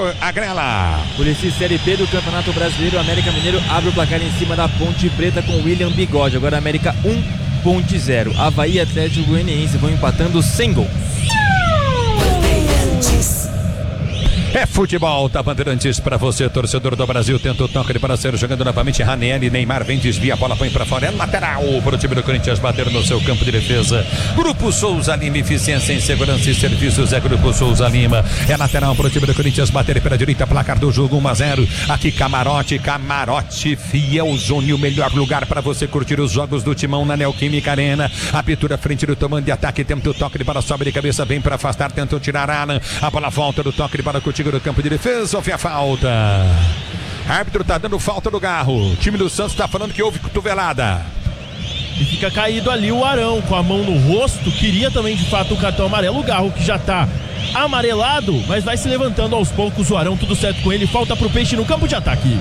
Agrela. Por esse Série B do Campeonato Brasileiro, o América Mineiro abre o placar em cima da Ponte Preta com William Bigode. Agora América 1, Ponte 0. Avaí e Atlético Goianiense vão empatando sem gol. É futebol da Bandeirantes para você, torcedor do Brasil. Tenta o toque para ser jogando novamente. Ranieri, Neymar vem, desvia a bola, põe para fora. É lateral para o time do Corinthians bater no seu campo de defesa. Grupo Souza Lima, eficiência em segurança e serviços. É Grupo Souza Lima. É lateral para o time do Corinthians bater pela direita. Placar do jogo 1-0. Aqui Camarote Fiel Zone, o melhor lugar para você curtir os jogos do Timão na Neoquímica Arena. Abertura frente do comando de ataque. Tenta o toque de bola, sobe de cabeça, vem para afastar, tenta tirar Alan. A bola volta do toque de bola contigo do campo de defesa, sofre a falta. Árbitro tá dando falta do Garro. O time do Santos tá falando que houve cotovelada. E fica caído ali o Arão com a mão no rosto. Queria também de fato o cartão amarelo. O Garro que já tá amarelado, mas vai se levantando aos poucos o Arão, tudo certo com ele. Falta pro Peixe no campo de ataque.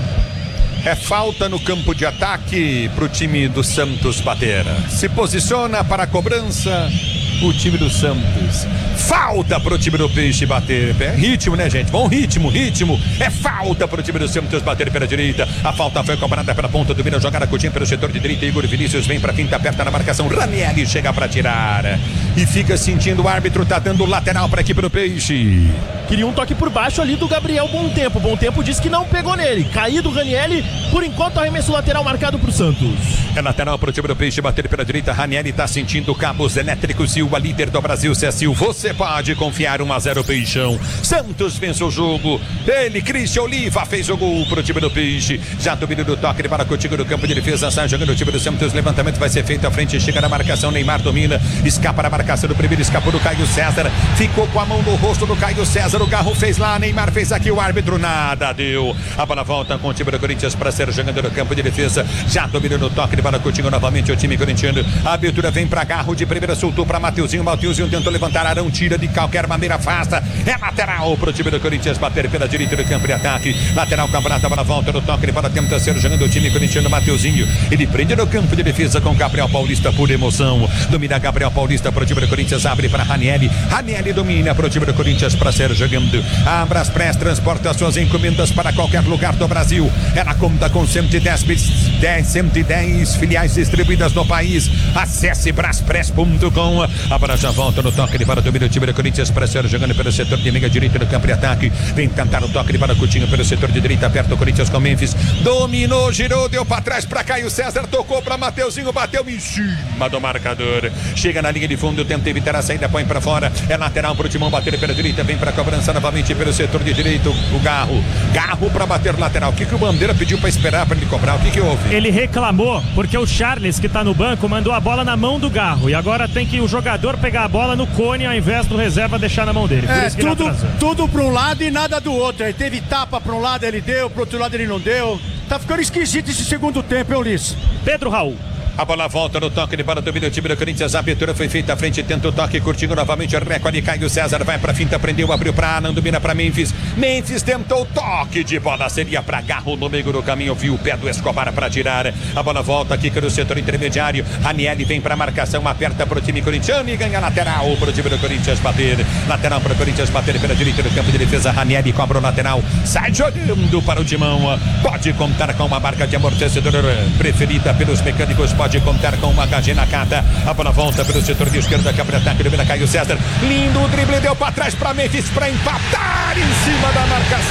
É falta no campo de ataque pro time do Santos bater. Se posiciona para a cobrança o time do Santos. Falta pro time do Peixe bater. É ritmo, né, gente? Bom ritmo. É falta pro time do Santos bater pela direita. A falta foi cobrada pela ponta, domina a jogada, Coutinho pelo setor de direita. Igor Vinícius vem pra finta, aperta na marcação. Ranieri chega pra tirar. E fica sentindo o árbitro, tá dando lateral pra equipe do Peixe. Queria um toque por baixo ali do Gabriel Bom Tempo disse que não pegou nele. Caído o Ranieri, por enquanto arremesso lateral marcado pro Santos. É lateral pro time do Peixe bater pela direita. Ranieri tá sentindo cabos elétricos e o líder do Brasil, Cecil. Você pode confiar 1-0 Peixão. Santos vence o jogo. Ele, Cristian Oliva, fez o gol pro time do Peixe. Já domina do toque de bola contigo no campo de defesa. Sai jogando o time do Santos. Levantamento vai ser feito à frente. Chega na marcação. Neymar domina. Escapa na marcação do primeiro. Escapou do Caio César. Ficou com a mão no rosto do Caio César. O Garro fez lá. Neymar fez aqui. O árbitro nada deu. A bola volta com o time do Corinthians para ser jogando no campo de defesa. Já domina no toque de bola contigo novamente o time corintiano. A abertura vem para Garro de primeira. Soltou para Mateuzinho. Mateuzinho tentou levantar. Arão tira de qualquer maneira, afasta. É lateral pro time do Corinthians bater pela direita do campo de ataque. Lateral Cambrata, bola volta no toque. Ele para tenta ser jogando o time corintiano. Mateuzinho. Ele prende no campo de defesa com Gabriel Paulista por emoção. Domina Gabriel Paulista pro time do Corinthians. Abre para Ranieri. Ranieri domina pro time do Corinthians para ser jogando. A Braspress transporta suas encomendas para qualquer lugar do Brasil. Ela conta com 110 filiais distribuídas no país. Acesse braspress.com. A bola já volta no toque. Ele para domina o time do Corinthians para ser jogando pelo setor de meia direita do campo de ataque. Vem tentar o toque. Ele para Coutinho pelo setor de direita. Aperta o Corinthians com Memphis. Dominou, girou, deu para trás para Caio César. Tocou para Mateuzinho. Bateu em cima do marcador. Chega na linha de fundo. Tenta evitar a saída. Põe para fora. É lateral para o Timão bater pela direita. Vem para a cobrança novamente pelo setor de direito. O Garro para bater lateral. O que o Bandeira pediu para esperar para ele cobrar? O que houve? Ele reclamou porque o Charles, que tá no banco, mandou a bola na mão do Garro. E agora tem que o jogador pegar a bola no cone ao invés do reserva deixar na mão dele. Tudo para um lado e nada do outro. Ele teve tapa para um lado, ele deu, pro outro lado ele não deu. Tá ficando esquisito esse segundo tempo, hein, Ulisses? Pedro Raul. A bola volta no toque de bola do time do Corinthians. A abertura foi feita à frente, tenta o toque, curtindo novamente o recorde. Caio César vai pra finta, prendeu, abriu pra Alan, domina pra Memphis. Memphis tentou o toque de bola, seria pra Garro no meio do caminho, viu o pé do Escobar pra tirar. A bola volta aqui no setor intermediário. Ranieri vem pra marcação, aperta pro time corintiano e ganha lateral pro time do Corinthians bater. Lateral pro Corinthians bater pela direita do campo de defesa. Ranieri cobra o lateral, sai jogando para o Timão. Pode contar com uma marca de amortecedor preferida pelos mecânicos. Pode contar com uma HG Nakata. A bola volta pelo setor de esquerda. Cabra ataque, domina Caio César. Lindo o drible, deu para trás para Memphis para empatar em cima da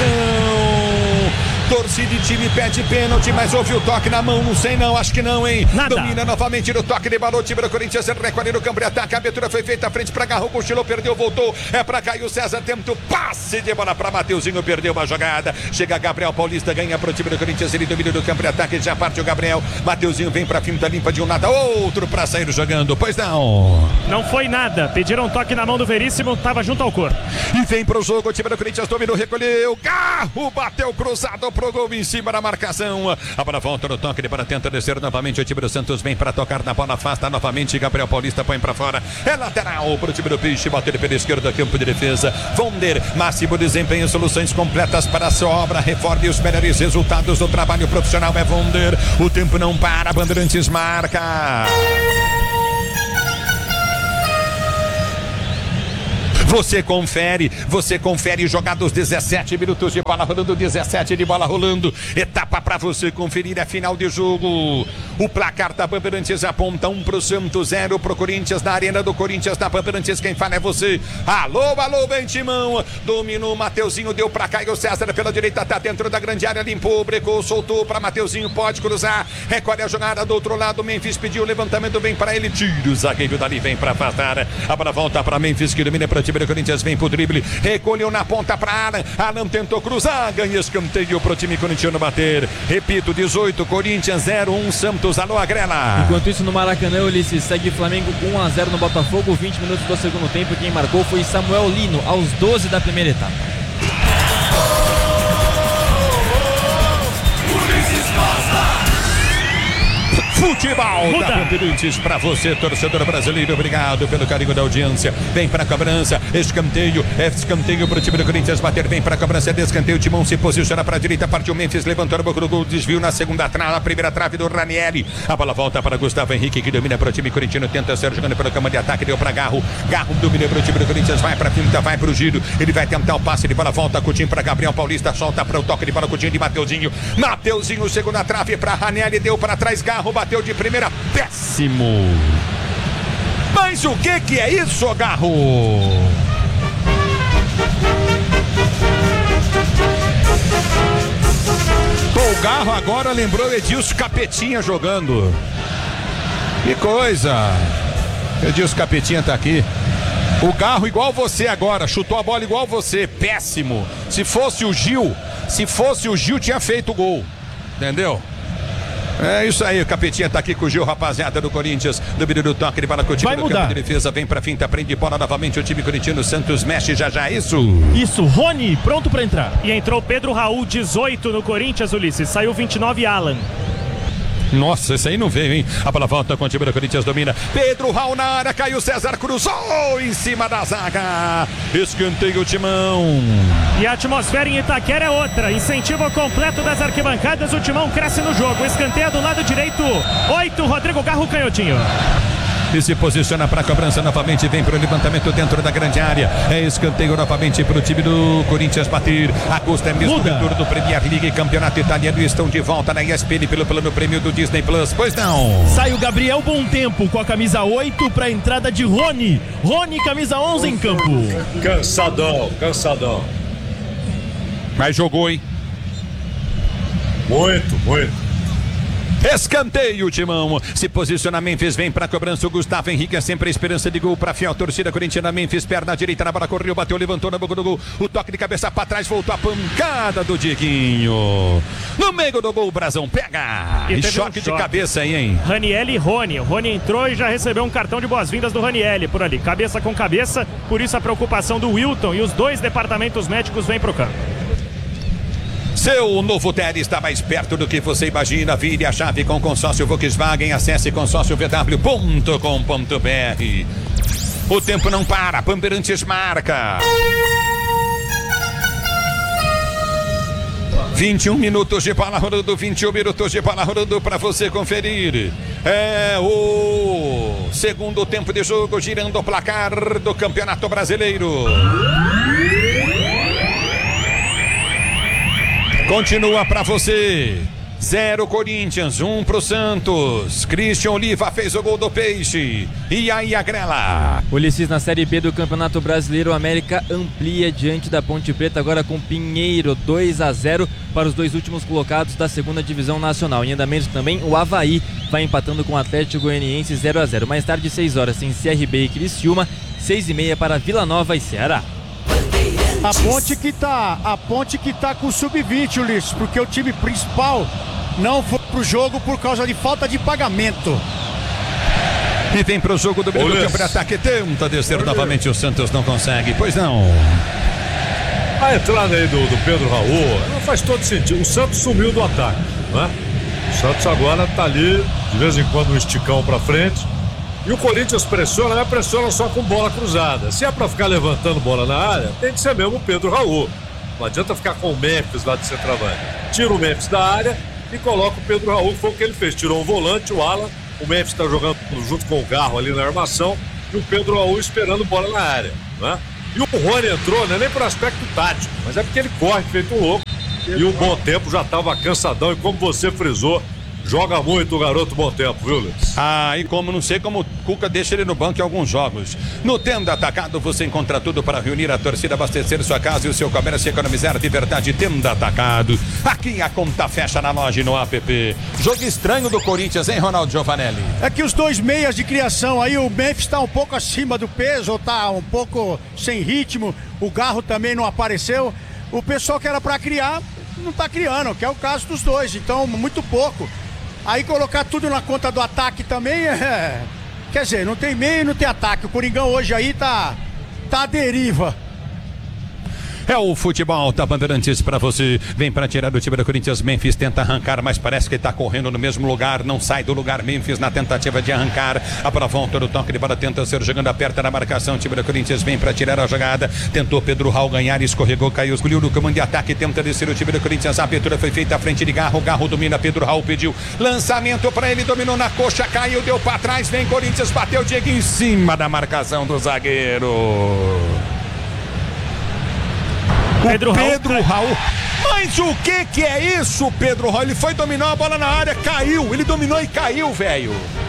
marcação. Torcida de time pede pênalti, mas houve o toque na mão, não sei não, acho que não, hein? Nada. Domina novamente no toque de bola o time do Corinthians, recolhe no campo de ataque, a abertura foi feita à frente para Garro, cochilou, perdeu, voltou, é para Caio César, tenta o passe de bola para Mateuzinho, perdeu uma jogada, chega Gabriel Paulista, ganha pro time do Corinthians, ele domina no campo de ataque, já parte o Gabriel, Mateuzinho vem pra finta limpa de um lado a outro para sair jogando, pois não. Não foi nada, pediram um toque na mão do Veríssimo, tava junto ao corpo. E vem pro jogo, o time do Corinthians dominou, recolheu, Garro bateu cruzado pro gol em cima da marcação. A bola volta no toque de bola, tenta descer novamente. O time do Santos vem para tocar na bola, afasta novamente. Gabriel Paulista põe para fora. É lateral para o time do Peixe, bater pela esquerda, campo de defesa. Vonder, máximo desempenho, soluções completas para a sua obra. Reforme os melhores resultados do trabalho profissional. É Vonder. O tempo não para, Bandeirantes marca. Você confere jogados 17 minutos de bola rolando, 17 de bola rolando. Etapa pra você conferir, é final de jogo. O placar da Bandeirantes aponta 1 pro Santos, 0 pro Corinthians, na arena do Corinthians, da Bandeirantes, quem fala é você. Alô, Bentimão. Dominou, Mateuzinho deu pra cá e o César pela direita tá dentro da grande área, limpou, brecou, soltou pra Mateuzinho, pode cruzar. Recolhe a jogada do outro lado, Memphis pediu o levantamento, vem pra ele, tira o zagueiro dali, vem pra afastar. A bola volta pra Memphis, que domina pro time do Corinthians, vem pro drible, recolheu na ponta pra Alan tentou cruzar, ganha escanteio pro time corintiano bater. Repito, 18, Corinthians 0-1, Santos. Alô, Agrela. Enquanto isso, no Maracanã, Ulisses, segue Flamengo 1-0 no Botafogo, 20 minutos do segundo tempo. Quem marcou foi Samuel Lino, aos 12 da primeira etapa. Futebol da Bandeirantes pra você, torcedor brasileiro. Obrigado pelo carinho da audiência. Vem pra cobrança, escanteio pro time do Corinthians bater. Vem pra cobrança de escanteio. Timão se posiciona pra direita, partiu Memphis, levantou no boca do gol, desvio na segunda trave, na primeira trave do Ranieri. A bola volta para Gustavo Henrique, que domina pro time corintiano, tenta ser jogando pelo cama de ataque, deu pra Garro domina pro time do Corinthians, vai pra finta, vai pro giro. Ele vai tentar o passe de bola, volta Coutinho pra Gabriel Paulista, solta para o toque de bola, Coutinho de Mateuzinho, segunda trave pra Ranieri, deu pra trás, Garro bateu de primeira, péssimo. Mas o que é isso, Garro? O Garro agora lembrou Edilson Capetinha jogando. Que coisa. Edilson Capetinha tá aqui. O Garro igual você agora, chutou a bola igual você, péssimo. Se fosse o Gil tinha feito o gol. Entendeu? É isso aí, o Capetinha tá aqui com o Gil, rapaziada do Corinthians, domínio do toque de bola com o time do campo de defesa, vem pra finta, prende bola novamente o time corintiano, Santos mexe já, isso. Isso, Rony, pronto pra entrar. E entrou Pedro Raul, 18 no Corinthians, Ulisses, saiu 29 Alan. Nossa, esse aí não veio, hein? A bola volta com o time do Corinthians, domina. Pedro Raul na área, caiu César, cruzou em cima da zaga. Escanteio o Timão. E a atmosfera em Itaquera é outra. Incentivo completo das arquibancadas, o Timão cresce no jogo. Escanteio do lado direito, 8, Rodrigo Garro, canhotinho. E se posiciona para a cobrança novamente, vem para o levantamento dentro da grande área. É escanteio novamente para o time do Corinthians bater. Augusto é mesmo cobertura do Premier League, campeonato italiano, e estão de volta na ESPN pelo plano prêmio do Disney Plus. Pois não. Sai o Gabriel Bom Tempo com a camisa 8 para a entrada de Rony. Rony, camisa 11 em campo. Cansadão. Mas jogou, hein? Muito. Escanteio, Timão. Se posiciona Memphis, vem pra cobrança. O Gustavo Henrique é sempre a esperança de gol pra fiel torcida corintiana. Memphis, perna direita na bola, correu, bateu, levantou na boca do gol. O toque de cabeça pra trás, voltou a pancada do Diguinho. No meio do gol, o Brasão pega. E choque de cabeça aí, hein? Raniel e Rony. O Rony entrou e já recebeu um cartão de boas-vindas do Raniel por ali. Cabeça com cabeça, por isso a preocupação do Wilton. E os dois departamentos médicos vêm pro campo. Seu novo TED está mais perto do que você imagina. Vire a chave com consórcio Volkswagen. Acesse consórciovw.com.br. O tempo não para. Bandeirantes marca. 21 minutos de bola rolando. 21 minutos de bola rolando para você conferir. É o segundo tempo de jogo, girando o placar do Campeonato Brasileiro. Continua pra você. 0 Corinthians, 1 pro Santos. Christian Oliva fez o gol do Peixe. E aí, Agrela. Ulisses, na Série B do Campeonato Brasileiro, o América amplia diante da Ponte Preta, agora com Pinheiro, 2-0 para os dois últimos colocados da segunda divisão nacional. Em andamento também, o Avaí vai empatando com o Atlético Goianiense 0-0. Mais tarde, 6 horas, tem CRB e Criciúma, 6h30 para Vila Nova e Ceará. A ponte que tá com o sub-20, Ulisses, porque o time principal não foi pro jogo por causa de falta de pagamento. E vem pro jogo do meio do campo de ataque, tenta descer novamente, o Santos não consegue, pois não. A entrada aí do Pedro Raul não faz todo sentido. O Santos sumiu do ataque, né? O Santos agora tá ali, de vez em quando um esticão pra frente. E o Corinthians pressiona, mas pressiona só com bola cruzada. Se é pra ficar levantando bola na área, tem que ser mesmo o Pedro Raul. Não adianta ficar com o Memphis lá de centroavante. Tira o Memphis da área e coloca o Pedro Raul, que foi o que ele fez. Tirou o volante, o Alan, o Memphis tá jogando junto com o Garro ali na armação e o Pedro Raul esperando bola na área, né? E o Rony entrou, não é nem por aspecto tático, mas é porque ele corre feito louco. E o Bom Tempo já estava cansadão. E como você frisou, joga muito o garoto Bom Tempo, viu, Luiz? E como não sei como o Cuca deixa ele no banco em alguns jogos. No Tenda Atacado você encontra tudo para reunir a torcida, abastecer sua casa e o seu comércio e economizar de verdade. Tenda Atacado. Aqui a conta fecha na loja e no app. Jogo estranho do Corinthians, hein, Ronaldo Giovanelli? É que os dois meias de criação aí, o Memphis tá um pouco acima do peso, ou tá um pouco sem ritmo, o Garro também não apareceu. O pessoal que era para criar, não tá criando, que é o caso dos dois, então muito pouco. Aí colocar tudo na conta do ataque também quer dizer, não tem meio e não tem ataque. O Coringão hoje aí tá à deriva. É o futebol da Bandeirantes pra você. Vem pra tirar do time do Corinthians. Memphis tenta arrancar, mas parece que tá correndo no mesmo lugar. Não sai do lugar. Memphis na tentativa de arrancar. A volta do toque de bola tenta ser jogando, aperta na marcação. O time do Corinthians vem pra tirar a jogada. Tentou Pedro Raul ganhar, escorregou, caiu, escolheu no comando de ataque. Tenta descer o time do Corinthians. A abertura foi feita à frente de Garro. Garro domina. Pedro Raul pediu lançamento pra ele. Dominou na coxa, caiu, deu pra trás. Vem Corinthians, bateu o Diego em cima da marcação do zagueiro. Pedro Raul. Mas o que é isso, Pedro Raul? Ele foi dominar a bola na área, caiu. Ele dominou e caiu, velho.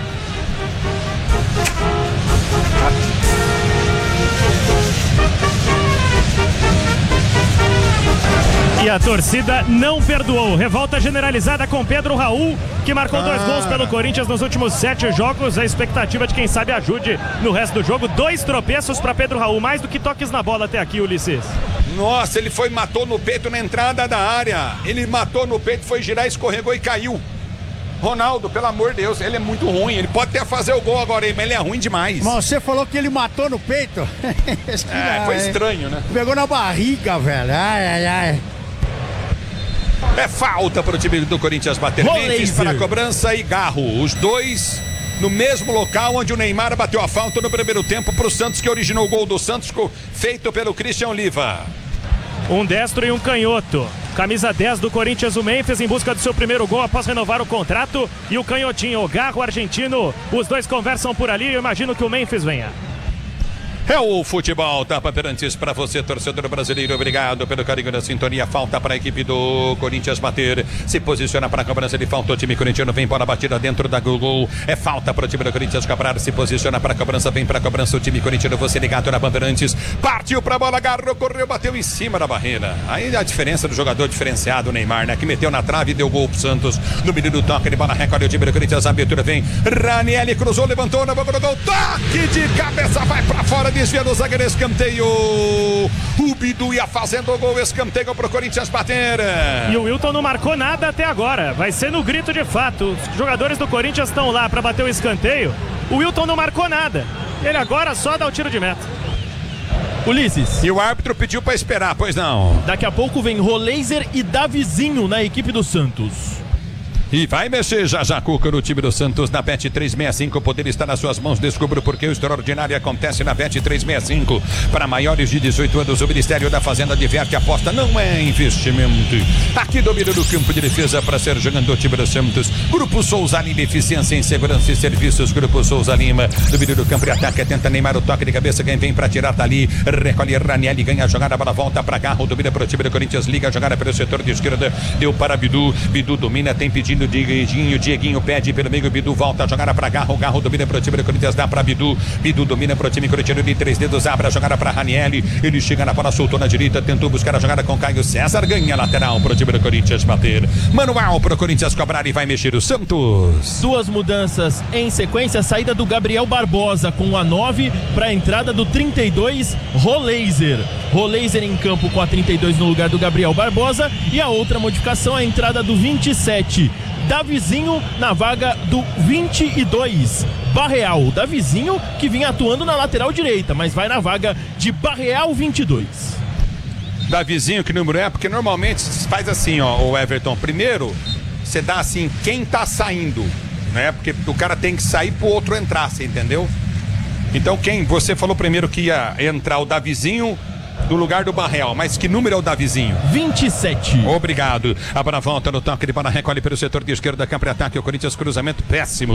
E a torcida não perdoou. Revolta generalizada com Pedro Raul, que marcou 2 gols pelo Corinthians nos últimos 7 jogos. A expectativa de quem sabe ajude no resto do jogo. 2 tropeços para Pedro Raul, mais do que toques na bola até aqui, Ulisses. Nossa, ele matou no peito na entrada da área. Ele matou no peito, foi girar, escorregou e caiu. Ronaldo, pelo amor de Deus, ele é muito ruim. Ele pode até fazer o gol agora, mas ele é ruim demais. Mas você falou que ele matou no peito? Foi estranho, né? Pegou na barriga, velho. Ai. É falta para o time do Corinthians bater. Memphis para a cobrança e Garro. Os dois no mesmo local onde o Neymar bateu a falta no primeiro tempo para o Santos, que originou o gol do Santos, feito pelo Christian Oliva. Um destro e um canhoto. Camisa 10 do Corinthians, o Memphis, em busca do seu primeiro gol após renovar o contrato. E o canhotinho, o Garro argentino. Os dois conversam por ali. Eu imagino que o Memphis venha. É o futebol da Bandeirantes para você, torcedor brasileiro. Obrigado pelo carinho da sintonia. Falta para a equipe do Corinthians bater. Se posiciona para a cobrança de falta. O time corintiano vem bola batida dentro da gol. É falta para o time do Corinthians cobrar. Se posiciona para a cobrança, vem para a cobrança. O time corintiano, você ligado na Bandeirantes. Partiu para a bola, agarrou, correu, bateu em cima da barreira. Aí a diferença do jogador diferenciado, o Neymar, né? Que meteu na trave e deu gol pro Santos. No meio do toque de bola, recolhe o time do Corinthians. A abertura vem. Ranieri cruzou, levantou na boca do gol. Toque de cabeça, vai para fora. Desvia do zagueiro, escanteio. O Bidu ia fazendo o gol, escanteio pro Corinthians bater. E o Wilton não marcou nada até agora. Vai ser no grito de fato. Os jogadores do Corinthians estão lá para bater o escanteio. O Wilton não marcou nada. Ele agora só dá o tiro de meta. Ulisses. E o árbitro pediu para esperar, pois não. Daqui a pouco vem Roleiser e Davizinho na equipe do Santos. E vai mexer já Cuca no time do Santos na Bet 365. O poder está nas suas mãos. Descubra porque o extraordinário acontece na Bet 365. Para maiores de 18 anos, o Ministério da Fazenda diverte, aposta, não é investimento. Aqui domina do campo de defesa para ser jogando o time do Santos. Grupo Souza Lima, eficiência em segurança e serviços. Grupo Souza Lima, domina do campo de ataque, tenta Neymar, o toque de cabeça, quem vem para tirar tá ali. Recolhe Ranieri, ganha a jogada, para volta para Garro, domina para o time do Corinthians, liga a jogada pelo setor de esquerda, deu para Bidu, Bidu domina, tem pedido Dieguinho pede pelo meio, Bidu volta a jogada para Garro, Garro domina para o time do Corinthians, dá para Bidu, Bidu domina para o time corintiano de 3 dedos, abre a jogada para Ranieri, ele chega na bola, soltou na direita, tentou buscar a jogada com Caio César, ganha lateral para o time do Corinthians bater, manual para o Corinthians cobrar e vai mexer o Santos. 2 mudanças em sequência, saída do Gabriel Barbosa com a 9 para a entrada do 32, Roleiser em campo com a 32 no lugar do Gabriel Barbosa, e a outra modificação, a entrada do 27, Davizinho na vaga do 22, Barreal. Davizinho que vinha atuando na lateral direita, mas vai na vaga de Barreal 22. Davizinho, que número é? Porque normalmente faz assim, ó, o Everton. Primeiro, você dá assim, quem tá saindo, né? Porque o cara tem que sair pro outro entrar, você entendeu? Então você falou primeiro que ia entrar o Davizinho do lugar do Barreal, mas que número é o Davizinho? 27. Obrigado. A bola volta no toque de bola, recolhe pelo setor de esquerda, campo de ataque, o Corinthians, cruzamento péssimo.